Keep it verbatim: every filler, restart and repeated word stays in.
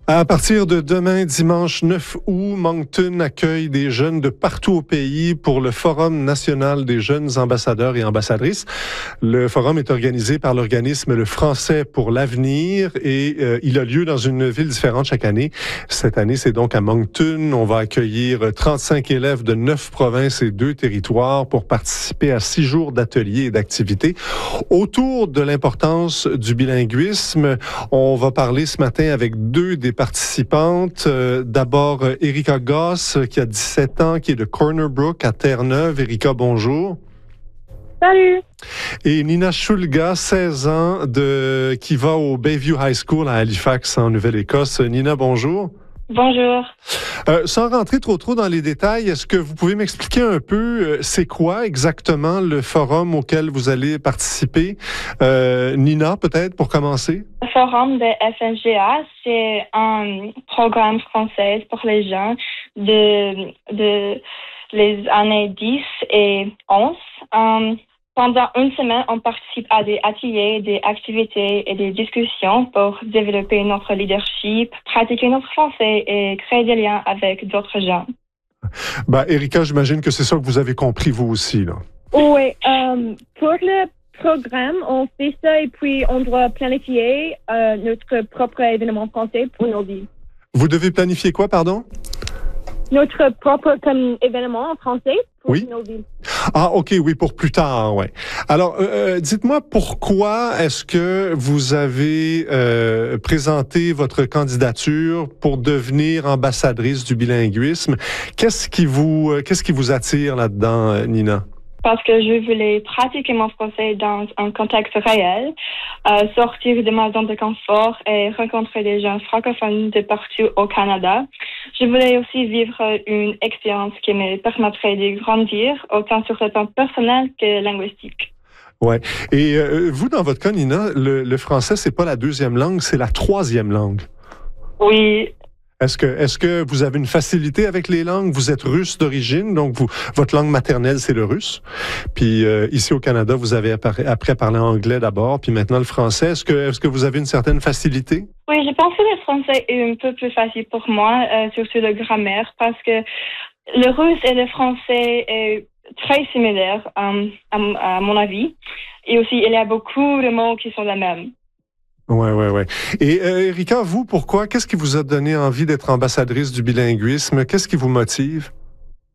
À partir de demain, dimanche neuf août, Moncton accueille des jeunes de partout au pays pour le Forum national des jeunes ambassadeurs et ambassadrices. Le forum est organisé par l'organisme Le Français pour l'avenir et euh, il a lieu dans une ville différente chaque année. Cette année, c'est donc à Moncton. On va accueillir trente-cinq élèves de neuf provinces et deux territoires pour participer à six jours d'ateliers et d'activités. Autour de l'importance du bilinguisme, on va parler ce matin avec deux des participantes. Euh, d'abord, Erika Goss, qui a dix-sept ans, qui est de Corner Brook à Terre-Neuve. Erika, bonjour. Salut. Et Nina Shulga, seize ans, de, qui va au Bayview High School à Halifax, en Nouvelle-Écosse. Nina, bonjour. Bonjour. Euh, sans rentrer trop trop dans les détails, est-ce que vous pouvez m'expliquer un peu euh, c'est quoi exactement le forum auquel vous allez participer? Euh, Nina, peut-être, pour commencer? Le forum de F N G A, c'est un programme français pour les gens de, de les années dix et onze. Um, Pendant une semaine, on participe à des ateliers, des activités et des discussions pour développer notre leadership, pratiquer notre français et créer des liens avec d'autres gens. Ben, Erika, j'imagine que c'est ça que vous avez compris vous aussi, là. Oui, euh, pour le programme, on fait ça et puis on doit planifier euh, notre propre événement français pour nos villes. Vous devez planifier quoi, pardon? Notre propre comme, événement en français pour oui. nos villes. Ah, OK, oui, pour plus tard, ouais. Alors, euh, dites-moi pourquoi est-ce que vous avez euh, présenté votre candidature pour devenir ambassadrice du bilinguisme? Qu'est-ce qui vous, euh, qu'est-ce qui vous attire là-dedans, euh, Nina? Parce que je voulais pratiquer mon français dans un contexte réel, euh, sortir de ma zone de confort et rencontrer des gens francophones de partout au Canada. Je voulais aussi vivre une expérience qui me permettrait de grandir autant sur le plan personnel que linguistique. Ouais. Et euh, vous, dans votre cas, Nina, le, le français, c'est pas la deuxième langue, c'est la troisième langue. Oui. Est-ce que, est-ce que vous avez une facilité avec les langues? Vous êtes russe d'origine, donc vous, votre langue maternelle, c'est le russe. Puis euh, ici au Canada, vous avez appris à parler anglais d'abord, puis maintenant le français. Est-ce que, est-ce que vous avez une certaine facilité? Oui, je pense que le français est un peu plus facile pour moi, euh, surtout la grammaire, parce que le russe et le français est très similaire, euh, à, à mon avis. Et aussi, il y a beaucoup de mots qui sont les mêmes. Ouais, ouais, ouais. Et euh, Erika, vous, pourquoi? Qu'est-ce qui vous a donné envie d'être ambassadrice du bilinguisme? Qu'est-ce qui vous motive?